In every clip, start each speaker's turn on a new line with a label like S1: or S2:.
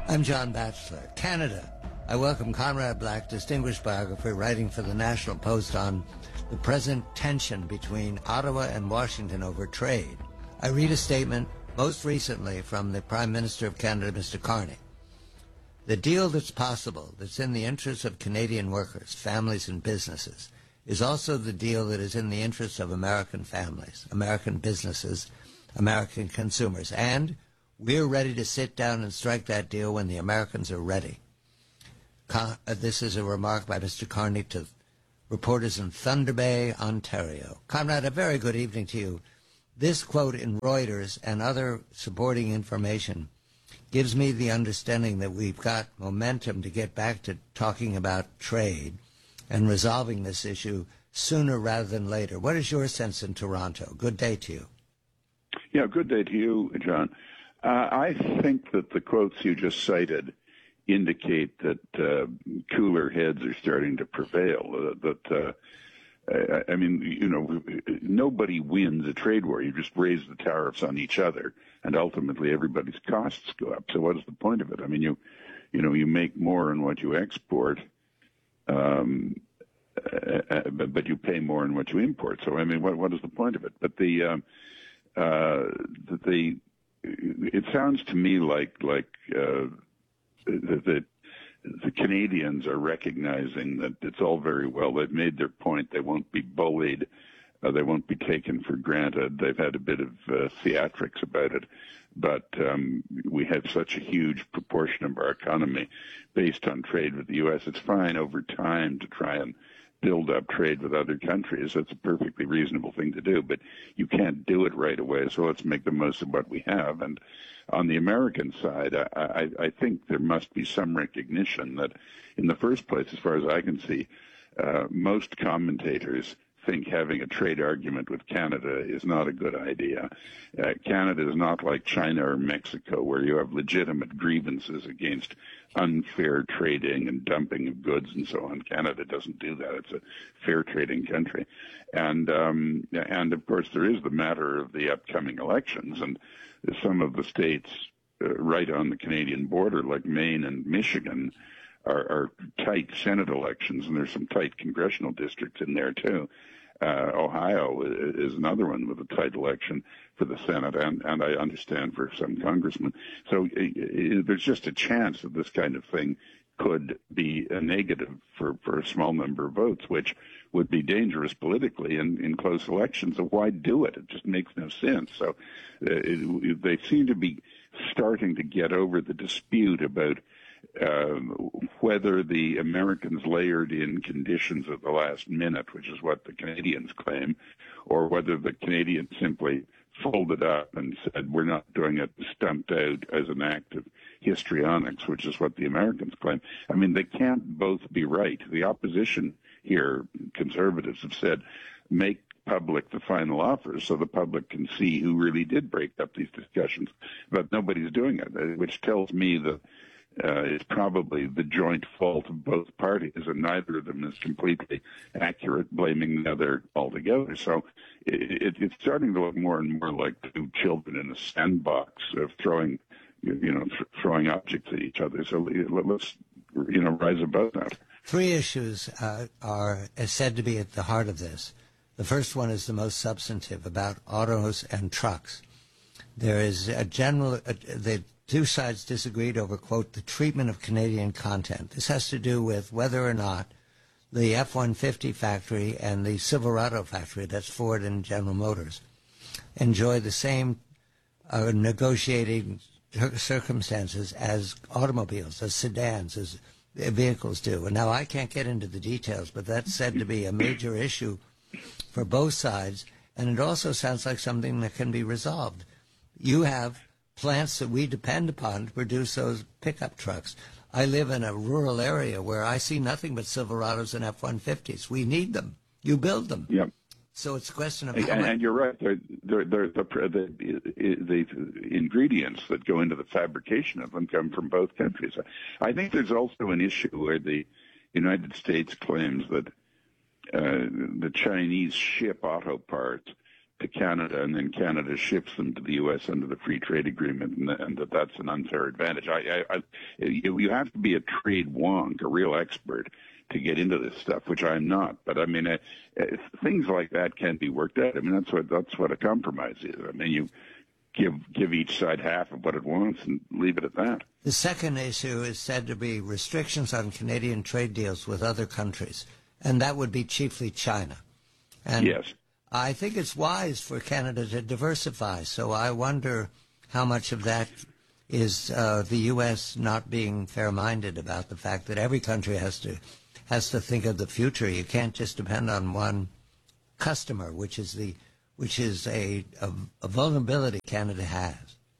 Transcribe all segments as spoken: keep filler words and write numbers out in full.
S1: I'm John Batchelor. Canada. I welcome Conrad Black, distinguished biographer, writing for the National Post on the present tension between Ottawa and Washington over trade. I read a statement most recently from the Prime Minister of Canada, Mister Carney. The deal that's possible, that's in the interests of Canadian workers, families and businesses, is also the deal that is in the interests of American families, American businesses, American consumers. And we're ready to sit down and strike that deal when the Americans are ready. Con- uh, this is a remark by Mister Carney to reporters in Thunder Bay, Ontario. Conrad, a very good evening to you. This quote in Reuters and other supporting information gives me the understanding that we've got momentum to get back to talking about trade and resolving this issue sooner rather than later. What is your sense in Toronto? Good day to you.
S2: Yeah, good day to you, John. Uh, I think that the quotes you just cited indicate that uh, cooler heads are starting to prevail. Uh, that uh, I, I mean, you know, nobody wins a trade war. You just raise the tariffs on each other, and ultimately everybody's costs go up. So what is the point of it? I mean, you, you know, you make more in what you export, um, uh, but you pay more in what you import. So I mean, what what is the point of it? But the um, uh, the it sounds to me like like. Uh, that the, the Canadians are recognizing that it's all very well. They've made their point. They won't be bullied. Uh, they won't be taken for granted. They've had a bit of uh, theatrics about it. But um, we have such a huge proportion of our economy based on trade with the U S. It's fine over time to try and build up trade with other countries. That's a perfectly reasonable thing to do, but you can't do it right away. So let's make the most of what we have. And on the American side, I, I, I think there must be some recognition that, in the first place, as far as I can see, uh, most commentators think having a trade argument with Canada is not a good idea. Uh, Canada is not like China or Mexico, where you have legitimate grievances against unfair trading and dumping of goods and so on. Canada doesn't do that. It's a fair trading country. And, um, and of course, there is the matter of the upcoming elections. And some of the states uh, right on the Canadian border, like Maine and Michigan, are, are tight Senate elections, and there's some tight congressional districts in there, too. Uh, Ohio is another one with a tight election for the Senate, and, and I understand for some congressmen. So it, it, there's just a chance that this kind of thing could be a negative for, for a small number of votes, which would be dangerous politically in, in close elections. So why do it? It just makes no sense. So uh, it, they seem to be starting to get over the dispute about Um, whether the Americans layered in conditions at the last minute, which is what the Canadians claim, or whether the Canadians simply folded up and said, we're not doing it, stumped out as an act of histrionics, which is what the Americans claim. I mean, they can't both be right. The opposition here, conservatives, have said, make public the final offers so the public can see who really did break up these discussions. But nobody's doing it, which tells me that Uh, is probably the joint fault of both parties, and neither of them is completely accurate, blaming the other altogether. So it, it, it's starting to look more and more like two children in a sandbox of throwing, you know, th- throwing objects at each other. So let's, you know, rise above that.
S1: Three issues uh, are said to be at the heart of this. The first one is the most substantive, about autos and trucks. There is a general, uh, the two sides disagreed over, quote, the treatment of Canadian content. This has to do with whether or not the F one fifty factory and the Silverado factory, that's Ford and General Motors, enjoy the same uh, negotiating circumstances as automobiles, as sedans, as vehicles do. And now I can't get into the details, but that's said to be a major issue for both sides, and it also sounds like something that can be resolved. You have plants that we depend upon to produce those pickup trucks. I live in a rural area where I see nothing but Silverados and F one fifties. We need them. You build them.
S2: Yep.
S1: So it's a question of
S2: and,
S1: how
S2: and,
S1: much...
S2: and you're right. They're, they're, they're, the, the, the ingredients that go into the fabrication of them come from both countries. I think there's also an issue where the United States claims that uh, the Chinese ship auto parts to Canada, and then Canada ships them to the U S under the free trade agreement, and, and that that's an unfair advantage. I, I, I, you, you have to be a trade wonk, a real expert, to get into this stuff, which I'm not. But I mean, uh, uh, things like that can be worked out. I mean, that's what that's what a compromise is. I mean, you give give each side half of what it wants and leave it at that.
S1: The second issue is said to be restrictions on Canadian trade deals with other countries, and that would be chiefly China. And
S2: yes.
S1: I think it's wise for Canada to diversify, so I wonder how much of that is uh, the U S not being fair-minded about the fact that every country has to has to think of the future. You can't just depend on one customer, which is the which is a, a, a vulnerability Canada has.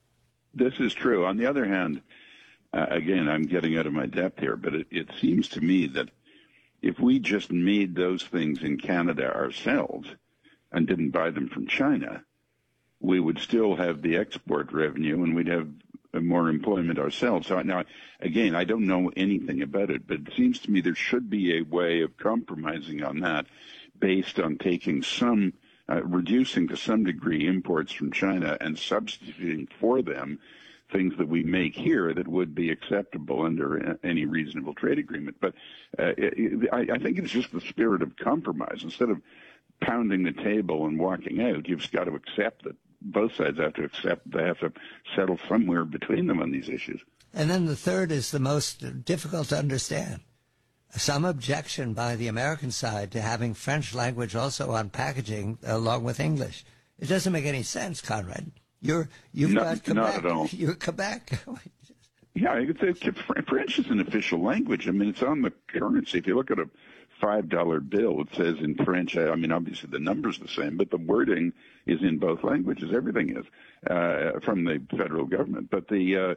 S2: This is true. On the other hand, uh, again, I'm getting out of my depth here, but it, it seems to me that if we just made those things in Canada ourselves and didn't buy them from China, we would still have the export revenue and we'd have more employment ourselves. So now, again, I don't know anything about it, but it seems to me there should be a way of compromising on that based on taking some, uh, reducing to some degree imports from China and substituting for them things that we make here that would be acceptable under any reasonable trade agreement. But uh, it, I, I think it's just the spirit of compromise. Instead of pounding the table and walking out, you've got to accept that both sides have to accept they have to settle somewhere between them on these issues.
S1: And then the third is the most difficult to understand. Some objection by the American side to having French language also on packaging along with English. It doesn't make any sense, Conrad. You're, you've
S2: not,
S1: got Quebec.
S2: Not at all.
S1: You're Quebec.
S2: Yeah, it's, it's, French is an official language. I mean, it's on the currency. If you look at a five dollar bill, it says in French. I mean, obviously the number's the same, but the wording is in both languages. Everything is uh, from the federal government. But the, uh,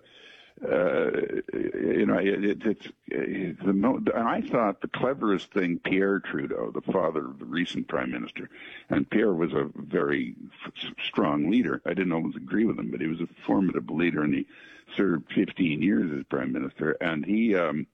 S2: uh, you know, it, it, it's it, the. I thought the cleverest thing, Pierre Trudeau, the father of the recent prime minister, and Pierre was a very f- strong leader. I didn't always agree with him, but he was a formidable leader, and he served fifteen years as prime minister, and he. Um,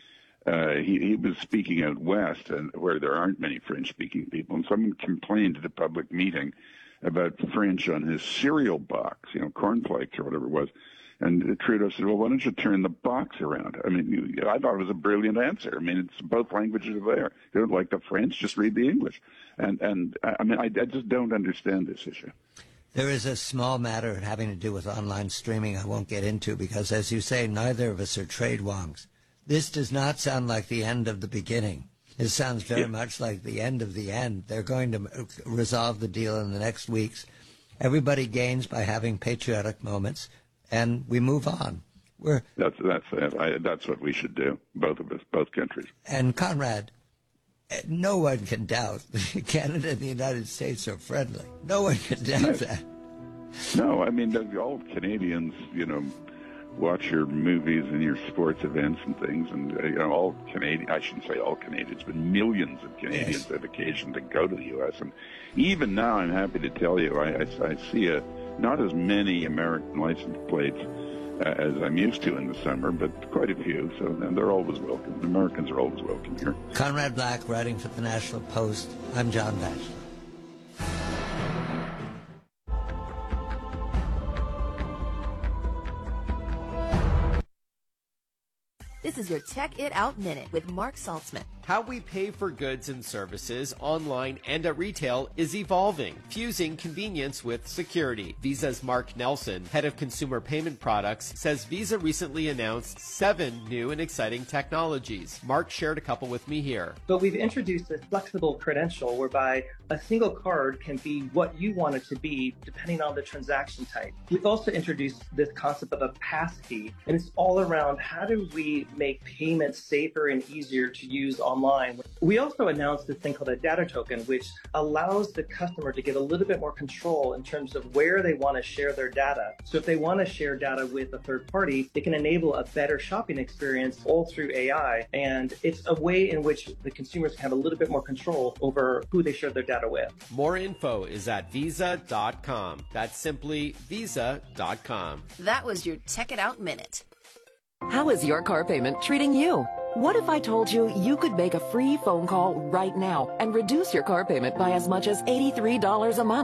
S2: Uh, he, he was speaking out west, and where there aren't many French-speaking people, and someone complained at a public meeting about French on his cereal box, you know, cornflakes or whatever it was. And Trudeau said, well, why don't you turn the box around? I mean, you, I thought it was a brilliant answer. I mean, it's both languages are there. You don't like the French, just read the English. And, and I mean, I, I just don't understand this issue.
S1: There is a small matter having to do with online streaming I won't get into because, as you say, neither of us are trade wonks. This does not sound like the end of the beginning. It sounds very yeah. much like the end of the end. They're going to resolve the deal in the next weeks. Everybody gains by having patriotic moments, and we move on. We're
S2: that's that's I, that's what we should do. Both of us, both countries.
S1: And Conrad, no one can doubt Canada and the United States are friendly. No one can doubt no. that.
S2: No, I mean all Canadians, you know, watch your movies and your sports events and things, and uh, you know, all Canadian, I shouldn't say all Canadians, but millions of Canadians yes. have occasion to go to the U S. And even now, I'm happy to tell you, I, I, I see a, not as many American license plates uh, as I'm used to in the summer, but quite a few, so and they're always welcome. Americans are always welcome here.
S1: Conrad Black, writing for the National Post. I'm John Batchelor.
S3: This is your Check It Out Minute with Mark Saltzman.
S4: How we pay for goods and services online and at retail is evolving, fusing convenience with security. Visa's Mark Nelson, head of consumer payment products, says Visa recently announced seven new and exciting technologies. Mark shared a couple with me here.
S5: But we've introduced a flexible credential whereby a single card can be what you want it to be depending on the transaction type. We've also introduced this concept of a passkey, and it's all around how do we make payments safer and easier to use online. Online. We also announced this thing called a data token, which allows the customer to get a little bit more control in terms of where they want to share their data. So if they want to share data with a third party, it can enable a better shopping experience all through A I. And it's a way in which the consumers can have a little bit more control over who they share their data with.
S4: More info is at visa dot com. That's simply visa dot com.
S3: That was your Check It Out Minute.
S6: How is your car payment treating you? What if I told you you could make a free phone call right now and reduce your car payment by as much as eighty-three dollars a month?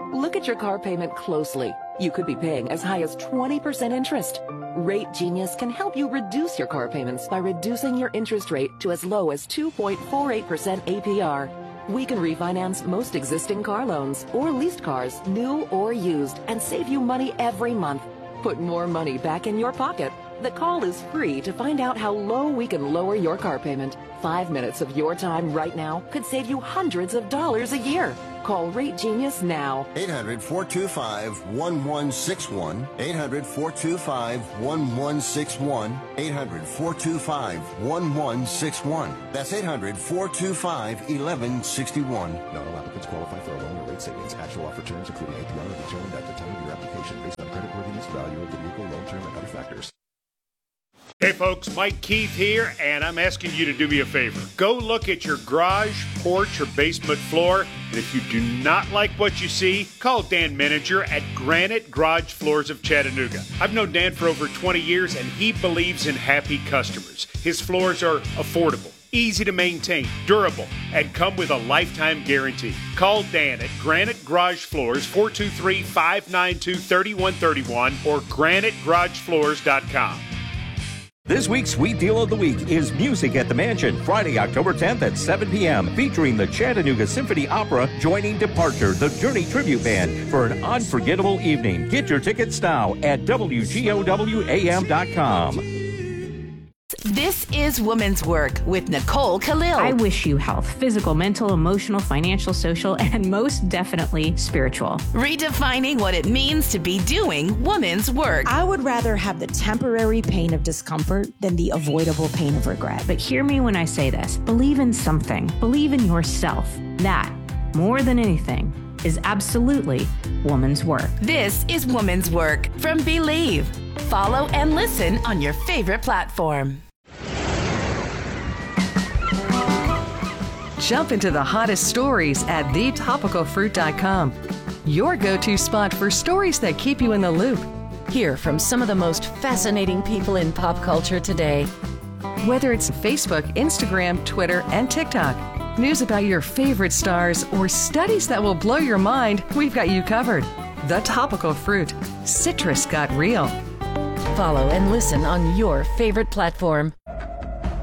S6: Look at your car payment closely. You could be paying as high as twenty percent interest. Rate Genius can help you reduce your car payments by reducing your interest rate to as low as two point four eight percent A P R. We can refinance most existing car loans or leased cars, new or used, and save you money every month. Put more money back in your pocket. The call is free to find out how low we can lower your car payment. Five minutes of your time right now could save you hundreds of dollars a year. Call Rate Genius now.
S7: eight hundred, four two five, one one six one. eight hundred, four two five, one one six one. eight hundred, four two five, one one six one. That's eight hundred, four two five, one one six one.
S8: Not all applicants qualify for a loan or rate savings. Actual offer terms, including A P R, are determined at the time of your application based on creditworthiness, value of the vehicle, loan term, and other factors.
S9: Hey folks, Mike Keith here, and I'm asking you to do me a favor. Go look at your garage, porch, or basement floor, and if you do not like what you see, call Dan Menninger at Granite Garage Floors of Chattanooga. I've known Dan for over twenty years, and he believes in happy customers. His floors are affordable, easy to maintain, durable, and come with a lifetime guarantee. Call Dan at Granite Garage Floors, four two three, five nine two, three one three one or granite garage floors dot com.
S10: This week's Sweet Deal of the Week is Music at the Mansion, Friday, October tenth at seven p.m., featuring the Chattanooga Symphony Opera joining Departure, the Journey Tribute Band, for an unforgettable evening. Get your tickets now at W G O W A M dot com.
S11: This is Woman's Work with Nicole Khalil.
S12: I wish you health, physical, mental, emotional, financial, social, and most definitely spiritual.
S11: Redefining what it means to be doing woman's work.
S13: I would rather have the temporary pain of discomfort than the avoidable pain of regret.
S12: But hear me when I say this. Believe in something. Believe in yourself. That, more than anything, is absolutely woman's work.
S11: This is Woman's Work from Believe. Follow and listen on your favorite platform.
S14: Jump into the hottest stories at the topical fruit dot com. Your go-to spot for stories that keep you in the loop.
S15: Hear from some of the most fascinating people in pop culture today.
S14: Whether it's Facebook, Instagram, Twitter, and TikTok, news about your favorite stars, or studies that will blow your mind, we've got you covered. The Topical Fruit. Citrus got real.
S15: Follow and listen on your favorite platform.